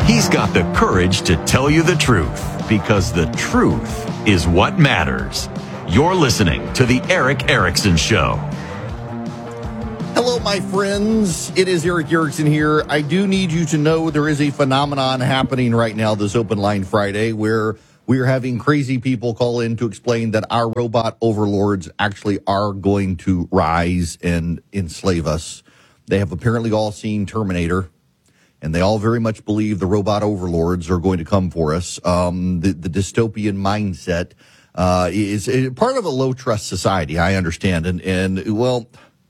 He's got the courage to tell you the truth, because the truth is what matters. You're listening to The Erick Erickson Show. Hello, my friends. It is Erick Erickson here. I do need you to know there is a phenomenon happening right now, this Open Line Friday, where we are having crazy people call in to explain that our robot overlords actually are going to rise and enslave us. They have apparently all seen Terminator, and they all very much believe the robot overlords are going to come for us. The dystopian mindset is part of a low-trust society, I understand. And well,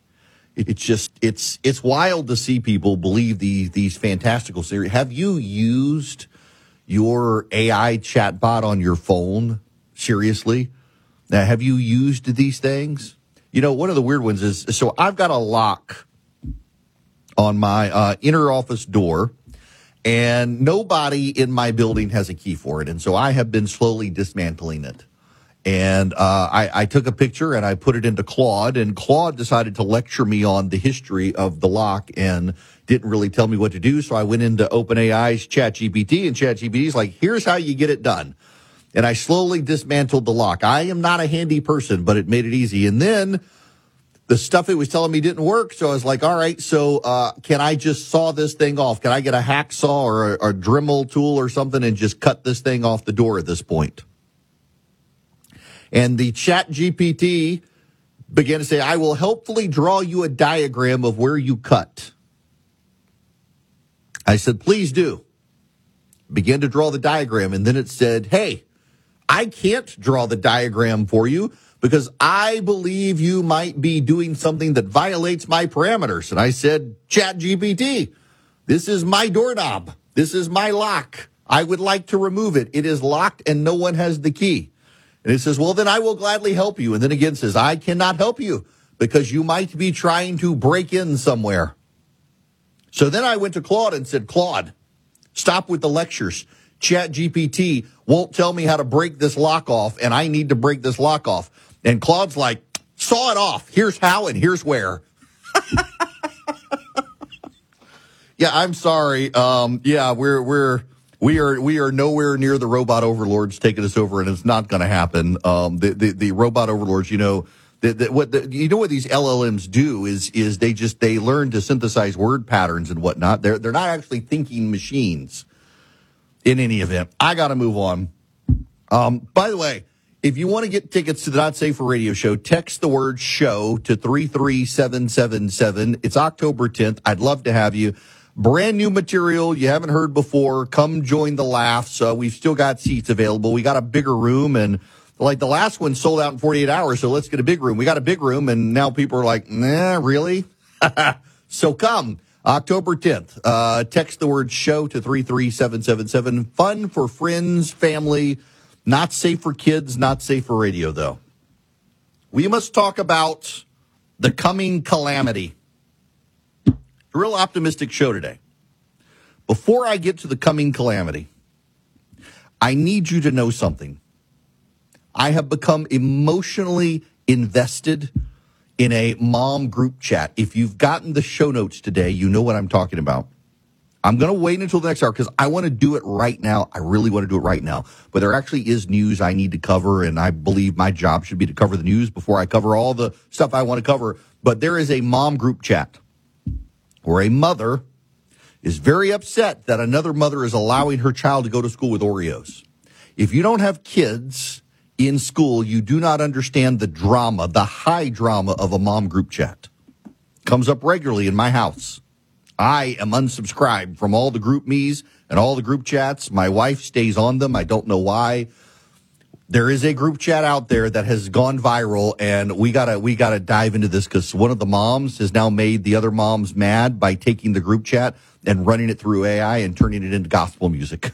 it's wild to see people believe these fantastical theories. Have you used your AI chatbot on your phone? Seriously? Now, have you used these things? You know, one of the weird ones is, so I've got a lock on my inner office door, and nobody in my building has a key for it. And so I have been slowly dismantling it. And I took a picture and I put it into Claude, and Claude decided to lecture me on the history of the lock and didn't really tell me what to do. So I went into OpenAI's ChatGPT, and ChatGPT's like, here's how you get it done. And I slowly dismantled the lock. I am not a handy person, but it made it easy. And then the stuff it was telling me didn't work. So I was like, all right, so can I just saw this thing off? Can I get a hacksaw or a Dremel tool or something and just cut this thing off the door at this point? And the ChatGPT began to say, I will helpfully draw you a diagram of where you cut. I said, please do. Began to draw the diagram. And then it said, hey, I can't draw the diagram for you because I believe you might be doing something that violates my parameters. And I said, ChatGPT, this is my doorknob. This is my lock. I would like to remove it. It is locked and no one has the key. And it says, well, then I will gladly help you. And then again says, I cannot help you because you might be trying to break in somewhere. So then I went to Claude and said, Claude, stop with the lectures. ChatGPT won't tell me how to break this lock off, and I need to break this lock off. And Claude's like, saw it off. Here's how and here's where. Yeah, I'm sorry. Yeah, we are nowhere near the robot overlords taking us over, and it's not going to happen. The robot overlords, you know, what these LLMs do is they learn to synthesize word patterns and whatnot. They're not actually thinking machines. In any event, I got to move on. By the way, if you want to get tickets to the Not Safe for Radio show, text the word show to 33777. It's October 10th. I'd love to have you. Brand new material you haven't heard before. Come join the laughs. We've still got seats available. We got a bigger room, and like the last one sold out in 48 hours. So let's get a big room. We got a big room, and now people are like, nah, really? So come October 10th. Text the word show to 33777. Fun for friends, family. Not safe for kids, not safe for radio, though. We must talk about the coming calamity. A real optimistic show today. Before I get to the coming calamity, I need you to know something. I have become emotionally invested in a mom group chat. If you've gotten the show notes today, you know what I'm talking about. I'm going to wait until the next hour because I want to do it right now. I really want to do it right now. But there actually is news I need to cover, and I believe my job should be to cover the news before I cover all the stuff I want to cover. But there is a mom group chat where a mother is very upset that another mother is allowing her child to go to school with Oreos. If you don't have kids in school, you do not understand the drama, the high drama of a mom group chat. Comes up regularly in my house. I am unsubscribed from all the group me's and all the group chats. My wife stays on them. I don't know why. There is a group chat out there that has gone viral, and we gotta dive into this because one of the moms has now made the other moms mad by taking the group chat and running it through AI and turning it into gospel music.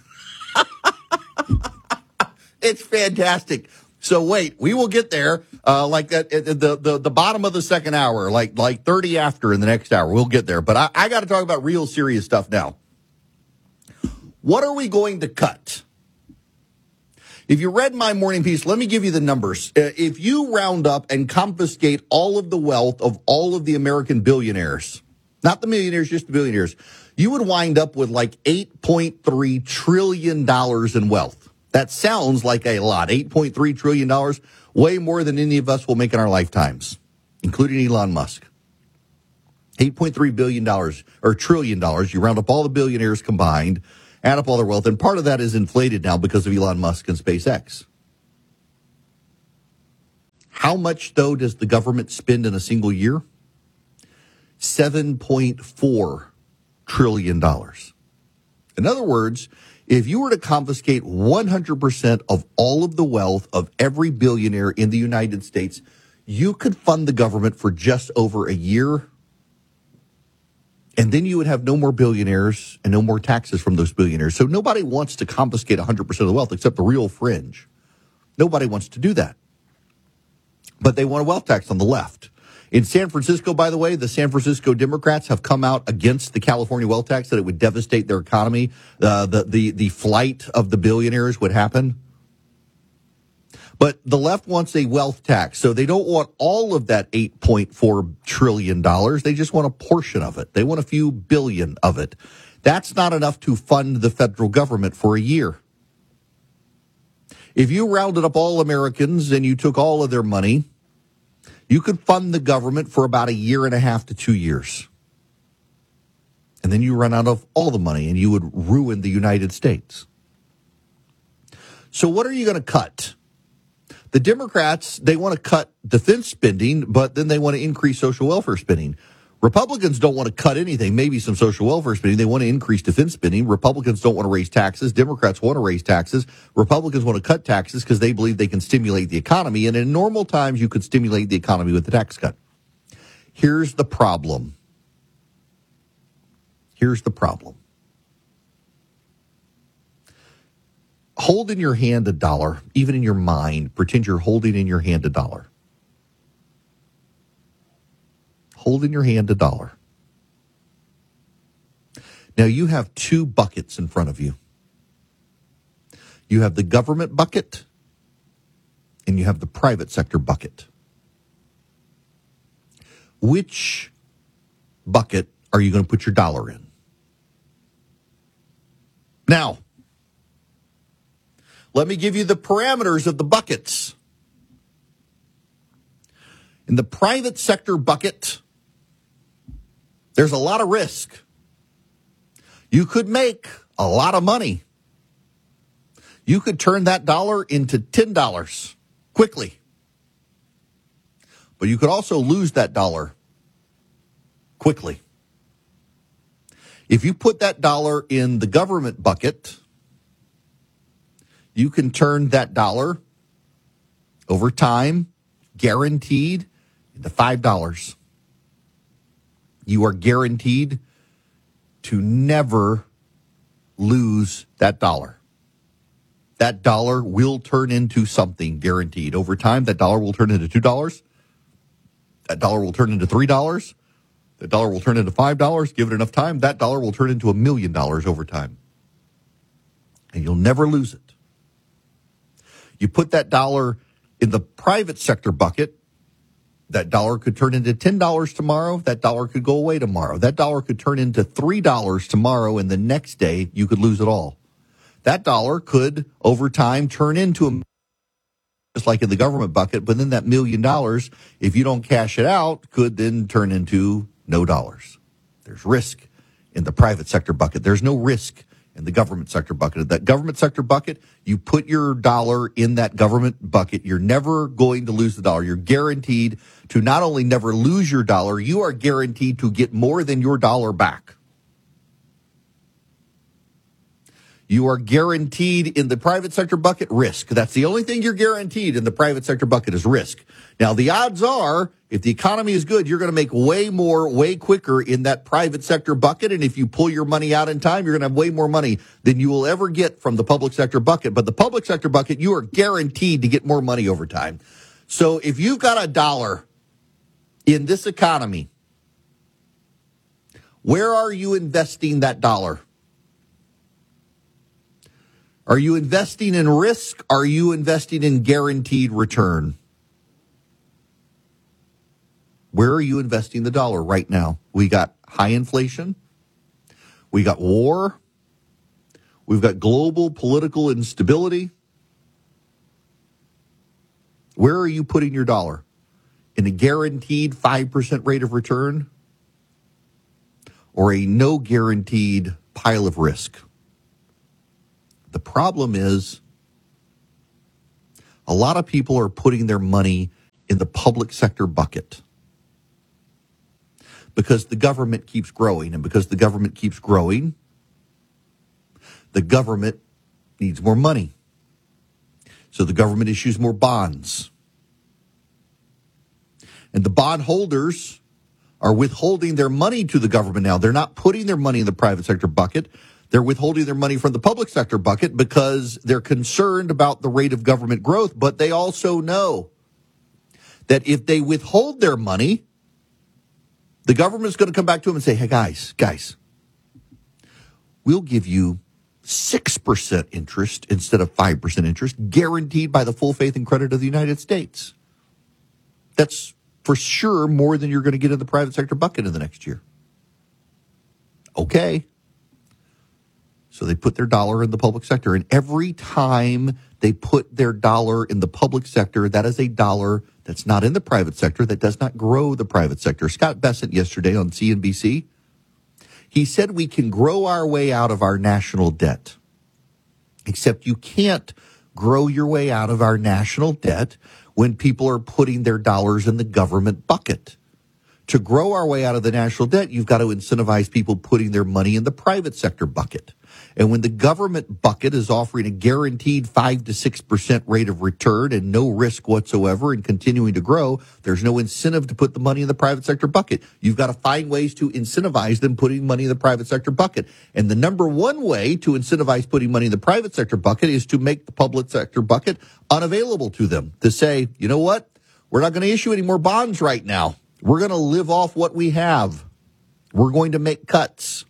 It's fantastic. So wait, we will get there like at the bottom of the second hour, like 30 after in the next hour. We'll get there. But I got to talk about real serious stuff now. What are we going to cut? If you read my morning piece, let me give you the numbers. If you round up and confiscate all of the wealth of all of the American billionaires, not the millionaires, just the billionaires, you would wind up with like $8.3 trillion in wealth. That sounds like a lot. $8.3 trillion, way more than any of us will make in our lifetimes, including Elon Musk. $8.3 billion or trillion dollars. You round up all the billionaires combined, add up all their wealth, and part of that is inflated now because of Elon Musk and SpaceX. How much, though, does the government spend in a single year? $7.4 trillion. In other words, if you were to confiscate 100% of all of the wealth of every billionaire in the United States, you could fund the government for just over a year. And then you would have no more billionaires and no more taxes from those billionaires. So nobody wants to confiscate 100% of the wealth except the real fringe. Nobody wants to do that. But they want a wealth tax on the left. In San Francisco, by the way, the San Francisco Democrats have come out against the California wealth tax, that it would devastate their economy. The flight of the billionaires would happen. But the left wants a wealth tax, so they don't want all of that $8.4 trillion. They just want a portion of it. They want a few billion of it. That's not enough to fund the federal government for a year. If you rounded up all Americans and you took all of their money, you could fund the government for about a year and a half to 2 years. And then you run out of all the money and you would ruin the United States. So what are you going to cut? The Democrats, they want to cut defense spending, but then they want to increase social welfare spending. Republicans don't want to cut anything, maybe some social welfare spending. They want to increase defense spending. Republicans don't want to raise taxes. Democrats want to raise taxes. Republicans want to cut taxes because they believe they can stimulate the economy. And in normal times, you could stimulate the economy with the tax cut. Here's the problem. Hold in your hand a dollar, even in your mind. Pretend you're holding in your hand a dollar. Hold in your hand a dollar. Now you have two buckets in front of you. You have the government bucket and you have the private sector bucket. Which bucket are you going to put your dollar in? Now, let me give you the parameters of the buckets. In the private sector bucket, there's a lot of risk. You could make a lot of money. You could turn that dollar into $10 quickly. But you could also lose that dollar quickly. If you put that dollar in the government bucket, you can turn that dollar over time, guaranteed, into $5. You are guaranteed to never lose that dollar. That dollar will turn into something, guaranteed. Over time, that dollar will turn into $2. That dollar will turn into $3. That dollar will turn into $5. Give it enough time, that dollar will turn into $1 million over time. And you'll never lose it. You put that dollar in the private sector bucket, that dollar could turn into $10 tomorrow. That dollar could go away tomorrow. That dollar could turn into $3 tomorrow, and the next day you could lose it all. That dollar could, over time, turn into just like in the government bucket, but then that $1 million, if you don't cash it out, could then turn into no dollars. There's risk in the private sector bucket. There's no risk in the government sector bucket. That government sector bucket, you put your dollar in that government bucket, you're never going to lose the dollar. You're guaranteed to not only never lose your dollar, you are guaranteed to get more than your dollar back. You are guaranteed in the private sector bucket risk. That's the only thing you're guaranteed in the private sector bucket is risk. Now, the odds are, if the economy is good, you're going to make way more, way quicker in that private sector bucket. And if you pull your money out in time, you're going to have way more money than you will ever get from the public sector bucket. But the public sector bucket, you are guaranteed to get more money over time. So if you've got a dollar in this economy, where are you investing that dollar? Are you investing in risk? Are you investing in guaranteed return? Where are you investing the dollar right now? We got high inflation. We got war. We've got global political instability. Where are you putting your dollar? In a guaranteed 5% rate of return or a no guaranteed pile of risk? The problem is a lot of people are putting their money in the public sector bucket because the government keeps growing. And because the government keeps growing, the government needs more money. So the government issues more bonds. And the bondholders are withholding their money to the government now. They're not putting their money in the private sector bucket. They're withholding their money from the public sector bucket because they're concerned about the rate of government growth. But they also know that if they withhold their money, the government's going to come back to them and say, hey, guys, we'll give you 6% interest instead of 5% interest, guaranteed by the full faith and credit of the United States. That's for sure more than you're going to get in the private sector bucket in the next year. Okay. So they put their dollar in the public sector. And every time they put their dollar in the public sector, that is a dollar that's not in the private sector, that does not grow the private sector. Scott Bessent yesterday on CNBC, he said we can grow our way out of our national debt. Except you can't grow your way out of our national debt when people are putting their dollars in the government bucket. To grow our way out of the national debt, you've got to incentivize people putting their money in the private sector bucket. And when the government bucket is offering a guaranteed 5 to 6% rate of return and no risk whatsoever and continuing to grow, there's no incentive to put the money in the private sector bucket. You've got to find ways to incentivize them putting money in the private sector bucket. And the number one way to incentivize putting money in the private sector bucket is to make the public sector bucket unavailable to them. To say, you know what? We're not going to issue any more bonds right now. We're going to live off what we have. We're going to make cuts.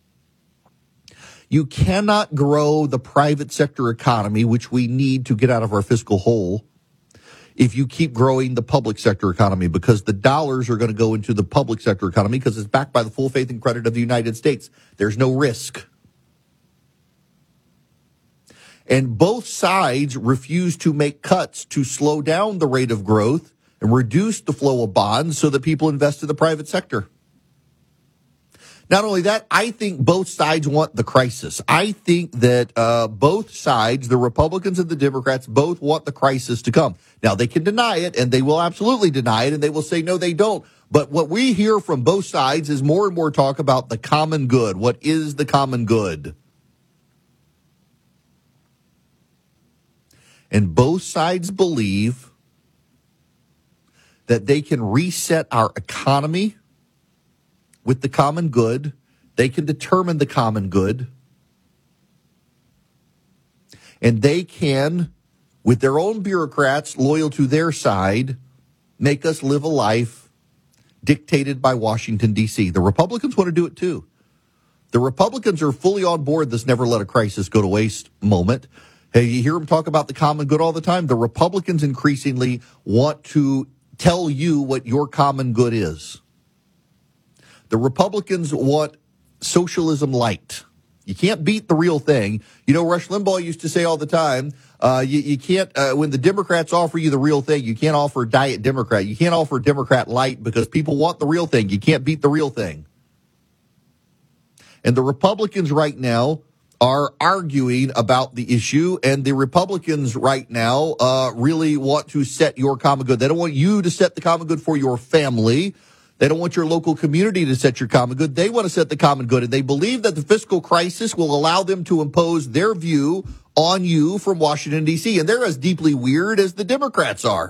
You cannot grow the private sector economy, which we need to get out of our fiscal hole, if you keep growing the public sector economy, because the dollars are going to go into the public sector economy because it's backed by the full faith and credit of the United States. There's no risk. And both sides refuse to make cuts to slow down the rate of growth and reduce the flow of bonds so that people invest in the private sector. Not only that, I think both sides want the crisis. I think that both sides, the Republicans and the Democrats, both want the crisis to come. Now, they can deny it, and they will absolutely deny it, and they will say, no, they don't. But what we hear from both sides is more and more talk about the common good. What is the common good? And both sides believe that they can reset our economy with the common good. They can determine the common good. And they can, with their own bureaucrats loyal to their side, make us live a life dictated by Washington, D.C. The Republicans want to do it too. The Republicans are fully on board this never let a crisis go to waste moment. Hey, you hear them talk about the common good all the time. The Republicans increasingly want to tell you what your common good is. The Republicans want socialism light. You can't beat the real thing. You know, Rush Limbaugh used to say all the time, you can't, when the Democrats offer you the real thing, you can't offer Diet Democrat. You can't offer Democrat light because people want the real thing. You can't beat the real thing. And the Republicans right now are arguing about the issue, and the Republicans right now really want to set your common good. They don't want you to set the common good for your family. They don't want your local community to set your common good. They want to set the common good, and they believe that the fiscal crisis will allow them to impose their view on you from Washington, D.C., and they're as deeply weird as the Democrats are.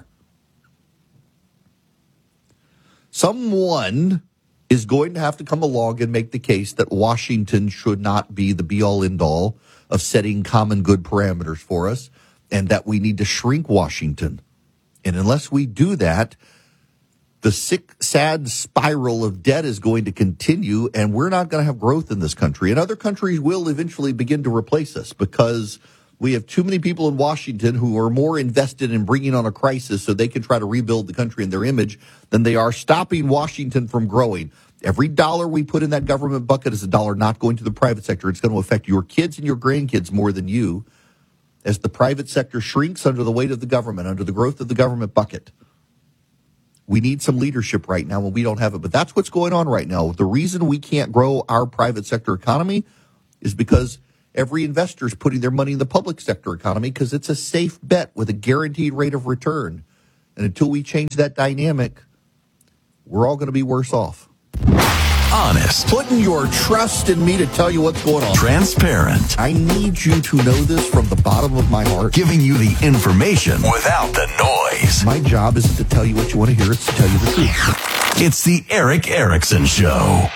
Someone is going to have to come along and make the case that Washington should not be the be-all, end-all of setting common good parameters for us, and that we need to shrink Washington. And unless we do that, the sick, sad spiral of debt is going to continue, and we're not going to have growth in this country. And other countries will eventually begin to replace us because we have too many people in Washington who are more invested in bringing on a crisis so they can try to rebuild the country and their image than they are stopping Washington from growing. Every dollar we put in that government bucket is a dollar not going to the private sector. It's going to affect your kids and your grandkids more than you as the private sector shrinks under the weight of the government, under the growth of the government bucket. We need some leadership right now, and we don't have it. But that's what's going on right now. The reason we can't grow our private sector economy is because every investor is putting their money in the public sector economy because it's a safe bet with a guaranteed rate of return. And until we change that dynamic, we're all going to be worse off. Honest. Putting your trust in me to tell you what's going on. Transparent. I need you to know this from the bottom of my heart. Giving you the information without the noise. My job isn't to tell you what you want to hear. It's to tell you the truth. It's the Erick Erickson Show.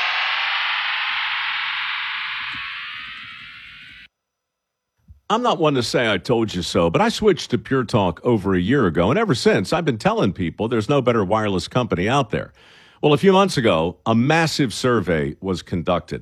I'm not one to say I told you so, but I switched to Pure Talk over a year ago, and ever since, I've been telling people there's no better wireless company out there. Well, a few months ago, a massive survey was conducted.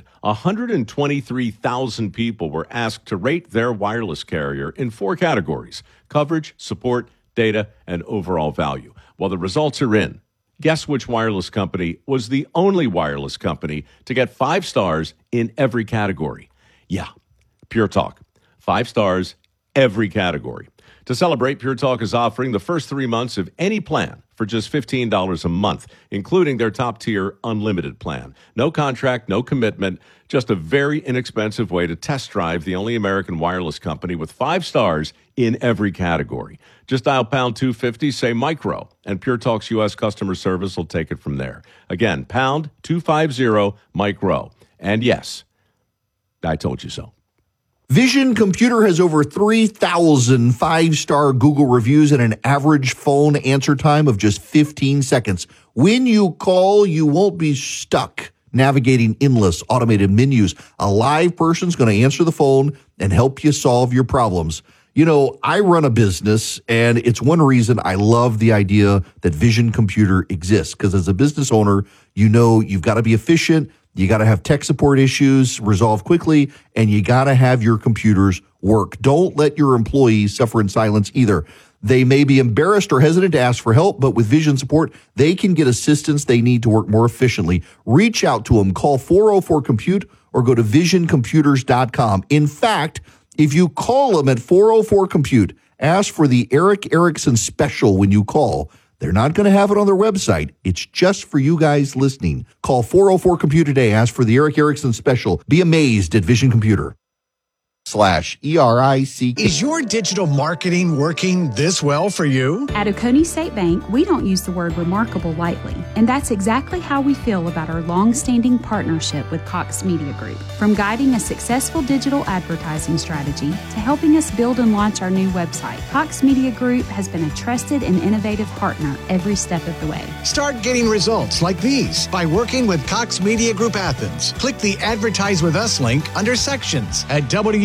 123,000 people were asked to rate their wireless carrier in 4 categories: coverage, support, data, and overall value. Well, the results are in. Guess which wireless company was the only wireless company to get 5 stars in every category? Yeah, Pure Talk. 5 stars, every category. To celebrate, Pure Talk is offering the first 3 months of any plan for just $15 a month, including their top-tier unlimited plan. No contract, no commitment, just a very inexpensive way to test drive the only American wireless company with 5 stars in every category. Just dial pound 250, say micro, and Pure Talk's U.S. customer service will take it from there. Again, pound 250 micro. And yes, I told you so. Vision Computer has over 3,000 5-star Google reviews and an average phone answer time of just 15 seconds. When you call, you won't be stuck navigating endless automated menus. A live person's going to answer the phone and help you solve your problems. You know, I run a business, and it's one reason I love the idea that Vision Computer exists, because as a business owner, you know you've got to be efficient. You got to have tech support issues resolved quickly, and you got to have your computers work. Don't let your employees suffer in silence either. They may be embarrassed or hesitant to ask for help, but with Vision support, they can get assistance they need to work more efficiently. Reach out to them. Call 404-COMPUTE or go to visioncomputers.com. In fact, if you call them at 404-COMPUTE, ask for the Erick Erickson special when you call. They're not going to have it on their website. It's just for you guys listening. Call 404-COMPUTE today. Ask for the Erick Erickson special. Be amazed at Vision Computer. /ERICK. Is your digital marketing working this well for you? At Oconee State Bank, we don't use the word remarkable lightly, and that's exactly how we feel about our long-standing partnership with Cox Media Group. From guiding a successful digital advertising strategy to helping us build and launch our new website, Cox Media Group has been a trusted and innovative partner every step of the way. Start getting results like these by working with Cox Media Group Athens. Click the Advertise With Us link under Sections at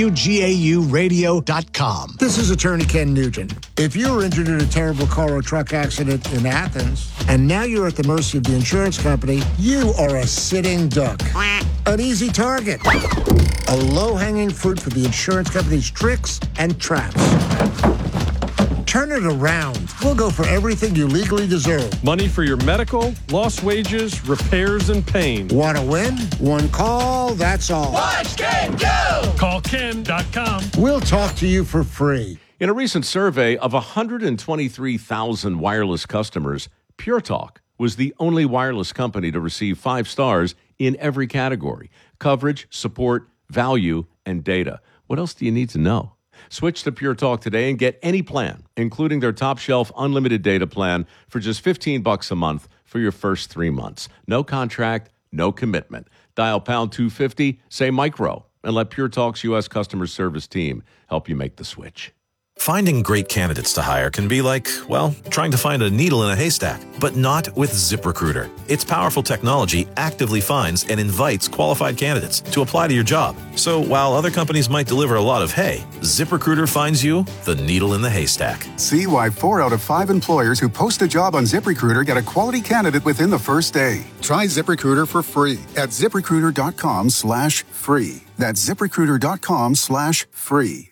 WGAUradio.com. This is Attorney Ken Nugent. If you were injured in a terrible car or truck accident in Athens, and now you're at the mercy of the insurance company, you are a sitting duck. An easy target. A low-hanging fruit for the insurance company's tricks and traps. Turn it around. We'll go for everything you legally deserve. Money for your medical, lost wages, repairs, and pain. Want to win? One call, that's all. Watch Ken go! Call Ken.com. We'll talk to you for free. In a recent survey of 123,000 wireless customers, Pure Talk was the only wireless company to receive 5 stars in every category: coverage, support, value, and data. What else do you need to know? Switch to Pure Talk today and get any plan, including their top shelf unlimited data plan for just $15 a month for your first 3 months. No contract, no commitment. Dial pound 250, say micro, and let Pure Talk's U.S. customer service team help you make the switch. Finding great candidates to hire can be like, well, trying to find a needle in a haystack, but not with ZipRecruiter. Its powerful technology actively finds and invites qualified candidates to apply to your job. So while other companies might deliver a lot of hay, ZipRecruiter finds you the needle in the haystack. See why 4 out of 5 employers who post a job on ZipRecruiter get a quality candidate within the first day. Try ZipRecruiter for free at ZipRecruiter.com/free. That's ZipRecruiter.com/free.